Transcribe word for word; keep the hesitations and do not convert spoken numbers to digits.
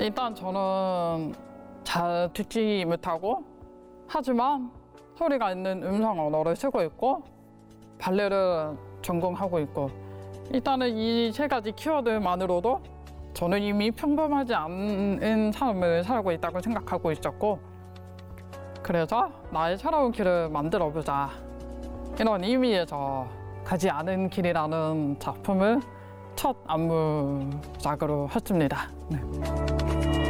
일단 저는 잘 듣지 못하고 하지만 소리가 있는 음성 언어를 쓰고 있고 발레를 전공하고 있고 일단은 이 세 가지 키워드만으로도 저는 이미 평범하지 않은 삶을 살고 있다고 생각하고 있었고 그래서 나의 새로운 길을 만들어보자 이런 의미에서 가지 않은 길이라는 작품을 첫 안무작으로 했습니다. 네.